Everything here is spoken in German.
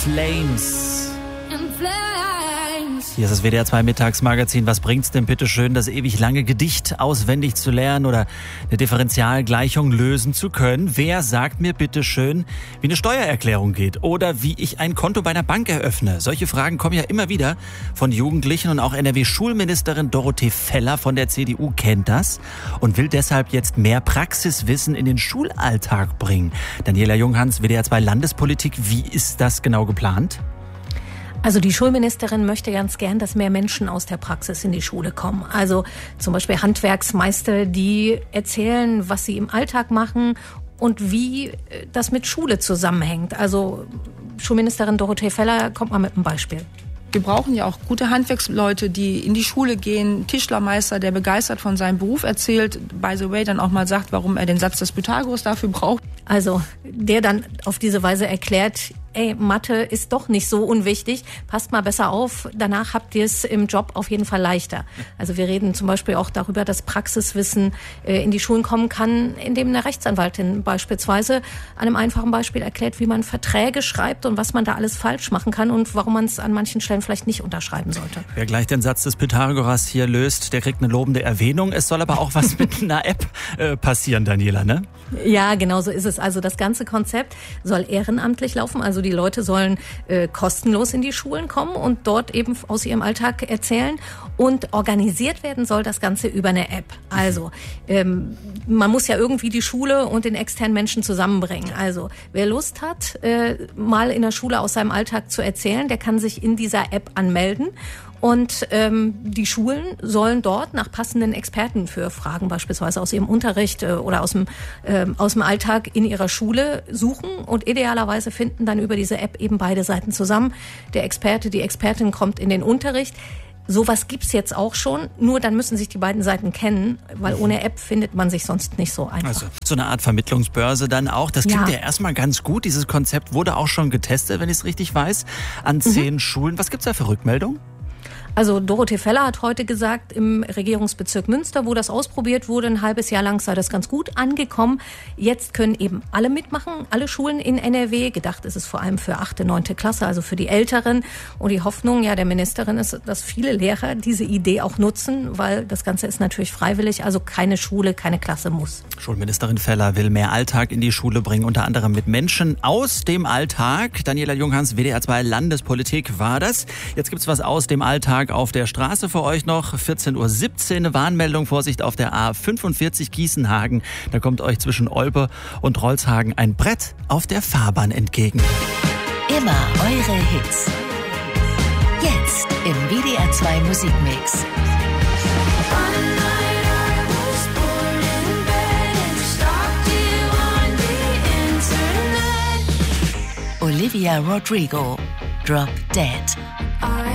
Flames. Hier ist das WDR 2 Mittagsmagazin. Was bringt's denn bitte schön, das ewig lange Gedicht auswendig zu lernen oder eine Differentialgleichung lösen zu können? Wer sagt mir bitte schön, wie eine Steuererklärung geht oder wie ich ein Konto bei einer Bank eröffne? Solche Fragen kommen ja immer wieder von Jugendlichen und auch NRW-Schulministerin Dorothee Feller von der CDU kennt das und will deshalb jetzt mehr Praxiswissen in den Schulalltag bringen. Daniela Junghans, WDR 2 Landespolitik, wie ist das genau geplant? Also die Schulministerin möchte ganz gern, dass mehr Menschen aus der Praxis in die Schule kommen. Also zum Beispiel Handwerksmeister, die erzählen, was sie im Alltag machen und wie das mit Schule zusammenhängt. Also Schulministerin Dorothee Feller kommt mal mit einem Beispiel. Wir brauchen ja auch gute Handwerksleute, die in die Schule gehen. Tischlermeister, der begeistert von seinem Beruf erzählt, by the way, dann auch mal sagt, warum er den Satz des Pythagoras dafür braucht. Also der dann auf diese Weise erklärt, Mathe ist doch nicht so unwichtig, passt mal besser auf, danach habt ihr es im Job auf jeden Fall leichter. Also wir reden zum Beispiel auch darüber, dass Praxiswissen in die Schulen kommen kann, indem eine Rechtsanwaltin beispielsweise an einem einfachen Beispiel erklärt, wie man Verträge schreibt und was man da alles falsch machen kann und warum man es an manchen Stellen vielleicht nicht unterschreiben sollte. Wer gleich den Satz des Pythagoras hier löst, der kriegt eine lobende Erwähnung. Es soll aber auch was mit einer App passieren, Daniela, ne? Ja, genau so ist es. Also das ganze Konzept soll ehrenamtlich laufen. Also die Leute sollen kostenlos in die Schulen kommen und dort eben aus ihrem Alltag erzählen. Und organisiert werden soll das Ganze über eine App. Also man muss ja irgendwie die Schule und den externen Menschen zusammenbringen. Also wer Lust hat, mal in der Schule aus seinem Alltag zu erzählen, der kann sich in dieser App anmelden. Und die Schulen sollen dort nach passenden Experten für Fragen beispielsweise aus ihrem Unterricht oder aus dem Alltag in ihrer Schule suchen und idealerweise finden dann über diese App eben beide Seiten zusammen. Der Experte, die Expertin kommt in den Unterricht. Sowas gibt's jetzt auch schon, nur dann müssen sich die beiden Seiten kennen, weil ohne App findet man sich sonst nicht so einfach. Also so eine Art Vermittlungsbörse dann auch. Das klingt ja erstmal ganz gut. Dieses Konzept wurde auch schon getestet, wenn ich es richtig weiß, an 10 Schulen. Was gibt's da für Rückmeldungen? Also Dorothee Feller hat heute gesagt, im Regierungsbezirk Münster, wo das ausprobiert wurde, ein halbes Jahr lang sei das ganz gut angekommen. Jetzt können eben alle mitmachen, alle Schulen in NRW. Gedacht ist es vor allem für 8., 9. Klasse, also für die Älteren. Und die Hoffnung der Ministerin ist, dass viele Lehrer diese Idee auch nutzen, weil das Ganze ist natürlich freiwillig, also keine Schule, keine Klasse muss. Schulministerin Feller will mehr Alltag in die Schule bringen, unter anderem mit Menschen aus dem Alltag. Daniela Junghans, WDR 2 Landespolitik war das. Jetzt gibt's was aus dem Alltag auf der Straße für euch noch. 14:17 Uhr, eine Warnmeldung, Vorsicht auf der A45 Gießenhagen. Da kommt euch zwischen Olpe und Rolzhagen ein Brett auf der Fahrbahn entgegen. Immer eure Hits. Jetzt im WDR 2 Musikmix. Olivia Rodrigo, Drop Dead.